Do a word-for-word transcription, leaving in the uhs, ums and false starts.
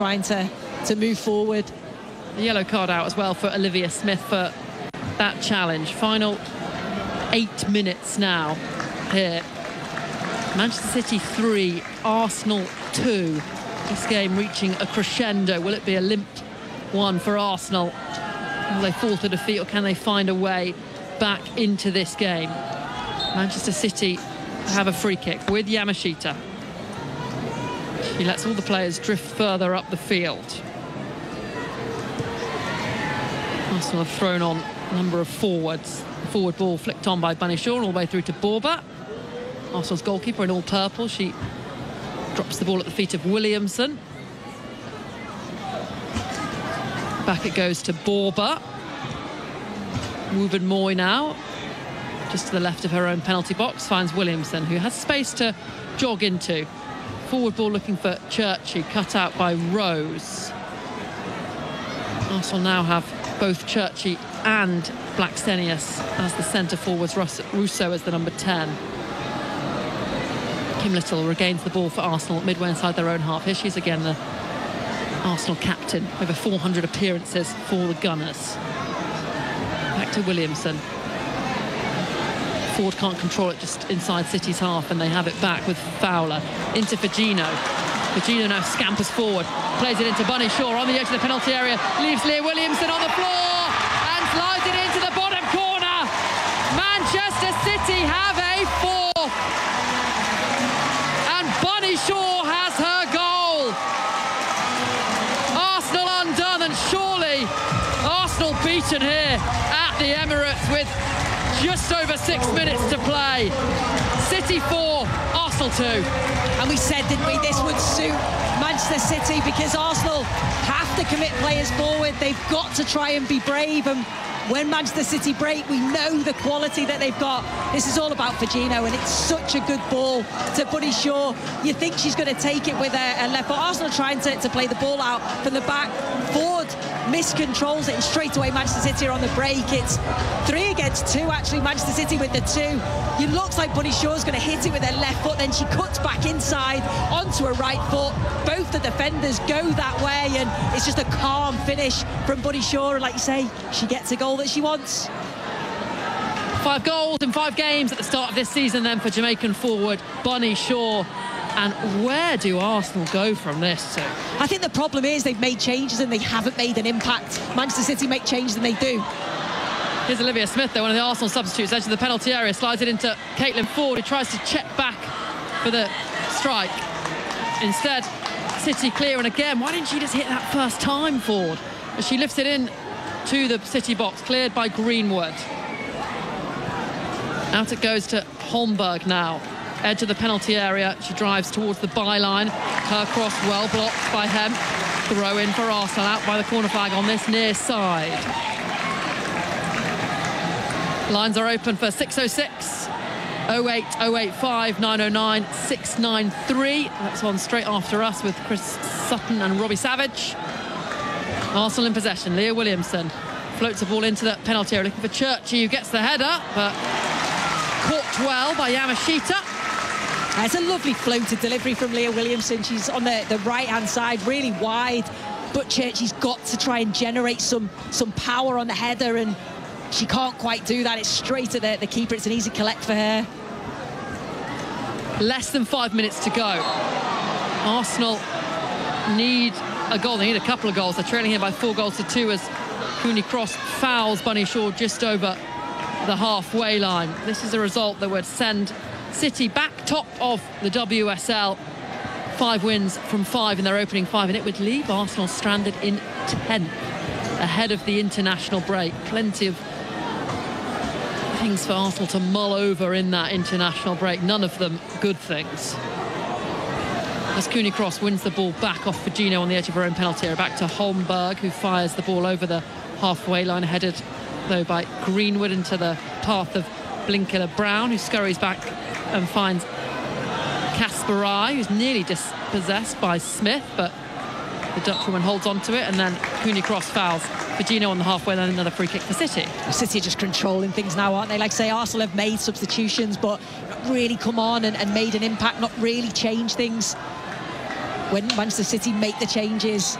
trying to, to move forward. The yellow card out as well for Olivia Smith for that challenge. Final eight minutes now here. Manchester City three, Arsenal two. This game reaching a crescendo. Will it be a limp one for Arsenal? Will they fall to defeat, or can they find a way back into this game? Manchester City have a free kick with Yamashita. He lets all the players drift further up the field. Arsenal have thrown on a number of forwards. The forward ball flicked on by Bunny Shaw all the way through to Borba. Arsenal's goalkeeper in all purple. She drops the ball at the feet of Williamson. Back it goes to Borba. Wooburn Moy now, just to the left of her own penalty box, finds Williamson, who has space to jog into. Forward ball looking for Churchy, cut out by Rose. Arsenal now have both Churchy and Blackstenius as the centre forwards, Russo as the number ten. Kim Little regains the ball for Arsenal midway inside their own half. Here she is again, the Arsenal captain, over four hundred appearances for the Gunners. Back to Williamson. Ford can't control it just inside City's half, and they have it back with Fowler. Into Fagino. Fagino now scampers forward, plays it into Bunny Shaw on the edge of the penalty area, leaves Leah Williamson on the floor and slides it into the bottom corner. Manchester City have a fourth. And Bunny Shaw has her goal. Arsenal undone, and surely Arsenal beaten here at the Emirates with just over six minutes to play. City four, Arsenal two. And we said, didn't we, this would suit Manchester City because Arsenal have to commit players forward. They've got to try and be brave. And when Manchester City break, we know the quality that they've got. This is all about Fagino, and it's such a good ball to Bunny Shaw. You think she's going to take it with her left foot. Arsenal trying to, to play the ball out from the back. Ford miscontrols it, and straight away Manchester City are on the break. It's three against two, actually, Manchester City with the two. It looks like Bunny Shaw's going to hit it with her left foot, then she cuts back inside onto her right foot. Both the defenders go that way, and it's just a calm finish from Bunny Shaw. And like you say, she gets a goal that she wants. Five goals in five games at the start of this season then for Jamaican forward Bunny Shaw. And where do Arsenal go from this to? I think the problem is they've made changes and they haven't made an impact. Manchester City make changes and they do. Here's Olivia Smith, though, one of the Arsenal substitutes, edge of the penalty area, slides it into Caitlin Ford, who tries to check back for the strike. Instead, City clear, and again, why didn't she just hit that first time, Ford? As she lifts it in to the City box, cleared by Greenwood. Out it goes to Holmberg now. Edge of the penalty area, she drives towards the byline. Her cross well blocked by Hemp. Throw in for Arsenal, out by the corner flag on this near side. Lines are open for six oh six, oh eight oh eight five, nine oh nine, six nine three. That's on straight after us with Chris Sutton and Robbie Savage. Arsenal in possession. Leah Williamson floats the ball into the penalty area, looking for Churchy, who gets the header, but caught well by Yamashita. It's a lovely floated delivery from Leah Williamson. She's on the, the right-hand side, really wide, but Churchy's got to try and generate some, some power on the header, and she can't quite do that. It's straight at the, the keeper. It's an easy collect for her. Less than five minutes to go. Arsenal need a goal. They need a couple of goals. They're trailing here by four goals to two as Cooney Cross fouls Bunny Shaw just over the halfway line. This is a result that would send City back top of the W S L. Five wins from five in their opening five, and it would leave Arsenal stranded in tenth ahead of the international break. Plenty of things for Arsenal to mull over in that international break, none of them good things. As Cooney Cross wins the ball back off Fagino on the edge of her own penalty area, back to Holmberg, who fires the ball over the halfway line, headed though by Greenwood into the path of Blinkiller Brown, who scurries back and finds Kasparai, who's nearly dispossessed by Smith, but the Dutchwoman holds on to it, and then Cooney Cross fouls Fagino on the halfway line. Another free kick for City. City are just controlling things now, aren't they? Like I say, Arsenal have made substitutions, but not really come on and, and made an impact, not really changed things. when Manchester City make the changes.